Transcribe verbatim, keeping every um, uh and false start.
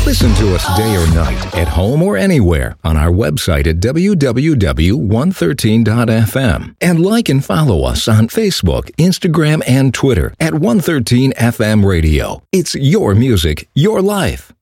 Listen to us day or night, at home or anywhere, on our website at w w w dot one thirteen dot f m. And like and follow us on Facebook, Instagram, and Twitter at one thirteen F M Radio. It's your music, your life.